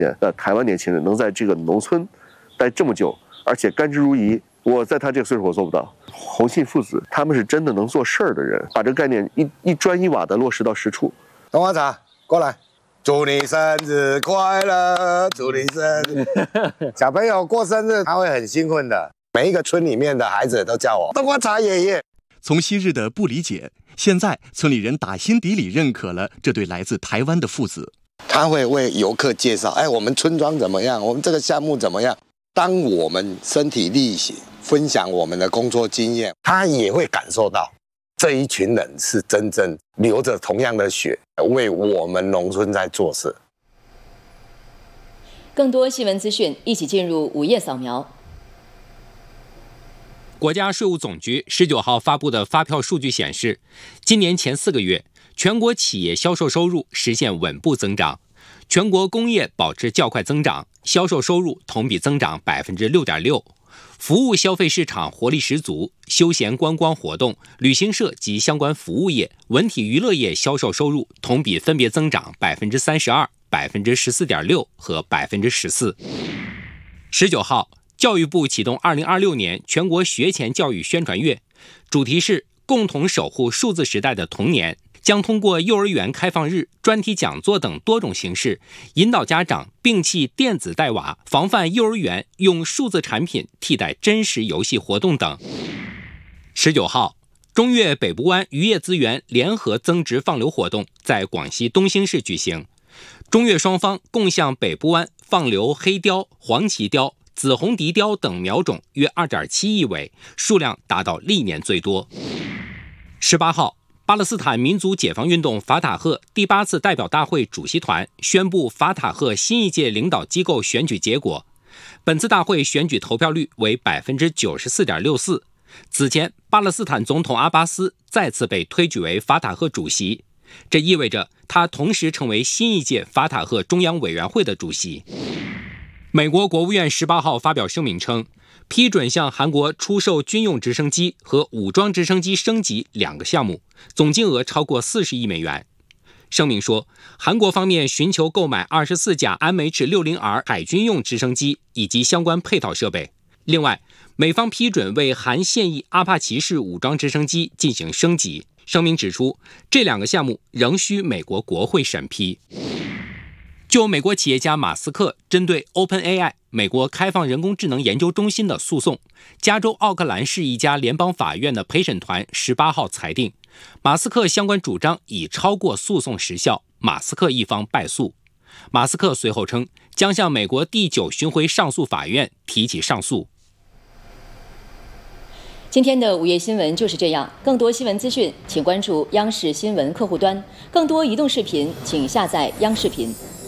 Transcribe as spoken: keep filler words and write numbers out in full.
呃，台湾年轻人能在这个农村待这么久，而且甘之如饴，我在他这个岁数我做不到。洪信父子他们是真的能做事儿的人，把这个概念一一砖一瓦的落实到实处。 冬瓜茶过来，祝你生日快乐，祝你生日。小朋友过生日他会很兴奋的，每一个村里面的孩子都叫我冬瓜茶爷爷。 从昔日的不理解，现在村里人打心底里认可了这对来自台湾的父子。 他会为游客介绍，哎，我们村庄怎么样？我们这个项目怎么样？当我们身体力行分享我们的工作经验，他也会感受到这一群人是真正流着同样的血，为我们农村在做事。 更多新闻资讯，一起进入午夜扫描。 国家税务总局十九号发布的发票数据显示，今年前四个月，全国企业销售收入实现稳步增长，全国工业保持较快增长，销售收入同比增长百分之六点六，服务消费市场活力十足，休闲观光活动、旅行社及相关服务业、文体娱乐业销售收入同比分别增长百分之三十二、百分之十四点六和百分之十四。十九号，教育部启动二零二六年全国学前教育宣传月，主题是共同守护数字时代的童年。将通过幼儿园开放日、专题讲座等多种形式，引导家长摒弃电子带娃，防范幼儿园用数字产品替代真实游戏活动等。十九号，中越北部湾渔业资源联合增值放流活动在广西东兴市举行，中越双方共向北部湾放流黑鲷、黄鳍鲷、紫红笛鲷等苗种约 二点七亿尾，数量达到历年最多。十八号，巴勒斯坦民族解放运动法塔赫第八次代表大会主席团宣布法塔赫新一届领导机构选举结果，本次大会选举投票率为 百分之九十四点六四。此前，巴勒斯坦总统阿巴斯再次被推举为法塔赫主席，这意味着他同时成为新一届法塔赫中央委员会的主席。美国国务院十八号发表声明称，批准向韩国出售军用直升机和武装直升机升级两个项目，总金额超过四十亿美元。声明说，韩国方面寻求购买二十四架 M H 六十 R 海军用直升机以及相关配套设备。另外，美方批准为韩现役阿帕奇式武装直升机进行升级。声明指出，这两个项目仍需美国国会审批。就美国企业家马斯克针对 OpenAI 美国开放人工智能研究中心的诉讼，加州奥克兰市一家联邦法院的陪审团十八号裁定，马斯克相关主张已超过诉讼时效，马斯克一方败诉。马斯克随后称，将向美国第九巡回上诉法院提起上诉。 今天的午夜新闻就是这样，更多新闻资讯请关注央视新闻客户端，更多移动视频请下载央视频。